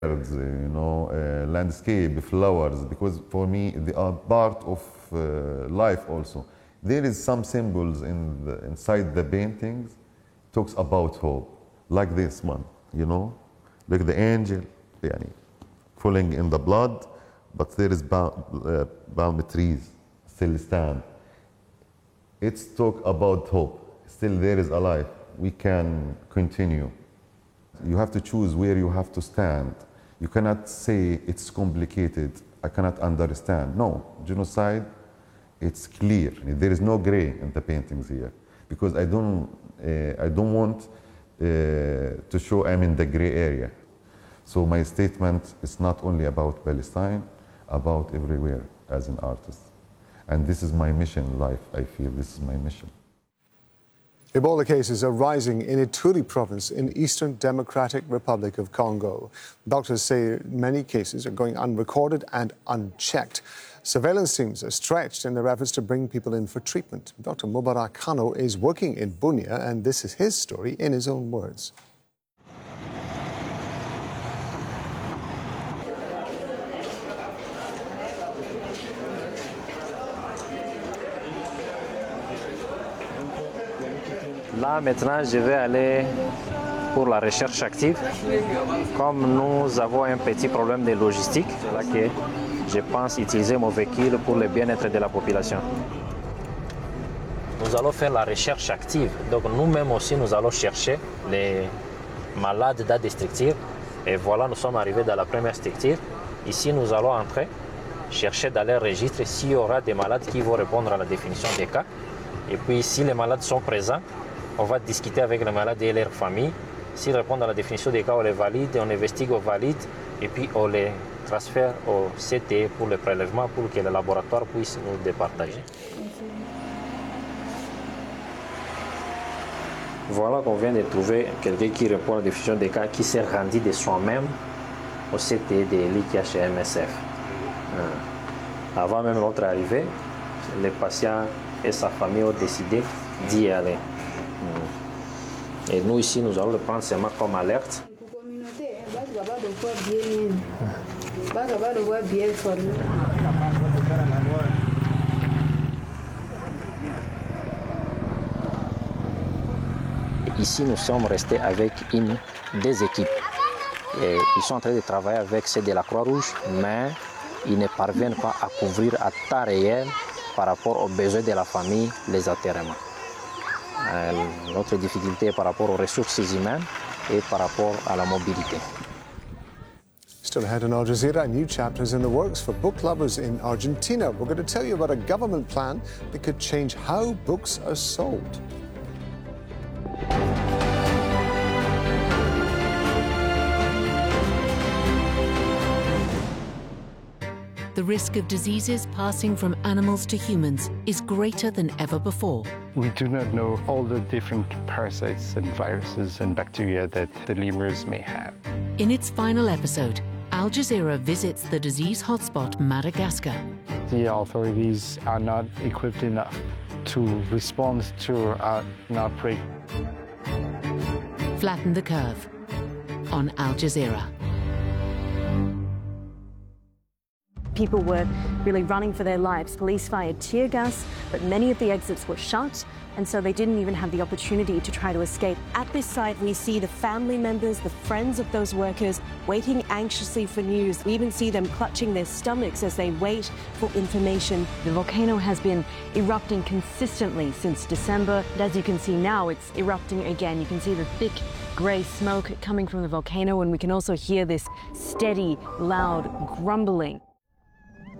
Landscape, flowers, because for me they are part of life also. There is some symbols inside the paintings talks about hope, like this one, like the angel, falling in the blood, but there is palm trees still stand. It's talk about hope. Still there is a life. We can continue. You have to choose where you have to stand. You cannot say it's complicated, I cannot understand. No, genocide, it's clear. There is no gray in the paintings here, because I don't want to show I'm in the gray area. So my statement is not only about Palestine, about everywhere as an artist. And this is my mission in life, I feel this is my mission. Ebola cases are rising in Ituri province in Eastern Democratic Republic of Congo. Doctors say many cases are going unrecorded and unchecked. Surveillance teams are stretched in their efforts to bring people in for treatment. Dr. Mubarak Kano is working in Bunia, and this is his story in his own words. Là, maintenant, je vais aller pour la recherche active. Comme nous avons un petit problème de logistique, c'est là que je pense utiliser mon véhicule pour le bien-être de la population. Nous allons faire la recherche active. Donc nous-mêmes aussi, nous allons chercher les malades dans des structures. Et voilà, nous sommes arrivés dans la première structure. Ici, nous allons entrer, chercher dans les registres s'il y aura des malades qui vont répondre à la définition des cas. Et puis, si les malades sont présents, on va discuter avec les malades et leurs familles. S'ils répondent à la définition des cas, on les valide, on investigue, on valide, et puis on les transfère au CT pour le prélèvement, pour que le laboratoire puisse nous départager. Voilà qu'on vient de trouver quelqu'un qui répond à la définition des cas, qui s'est rendu de soi-même au CT de l'IKHMSF. Avant même notre arrivée, le patient et sa famille ont décidé d'y aller. Et nous ici, nous allons le prendre seulement comme alerte. Ici, nous sommes restés avec des équipes. Et ils sont en train de travailler avec ceux de la Croix-Rouge, mais ils ne parviennent pas à couvrir à temps réel par rapport aux besoins de la famille les enterrements. Notre difficulté est par rapport aux ressources humaines et par rapport à la mobilité. Still ahead on Al Jazeera, new chapters in the works for book lovers in Argentina. We're going to tell you about a government plan that could change how books are sold. The risk of diseases passing from animals to humans is greater than ever before. We do not know all the different parasites and viruses and bacteria that the lemurs may have. In its final episode, Al Jazeera visits the disease hotspot Madagascar. The authorities are not equipped enough to respond to an outbreak. Flatten the Curve on Al Jazeera. People were really running for their lives. Police fired tear gas, but many of the exits were shut, and so they didn't even have the opportunity to try to escape. At this site, we see the family members, the friends of those workers, waiting anxiously for news. We even see them clutching their stomachs as they wait for information. The volcano has been erupting consistently since December. And as you can see now, it's erupting again. You can see the thick grey smoke coming from the volcano, and we can also hear this steady, loud grumbling.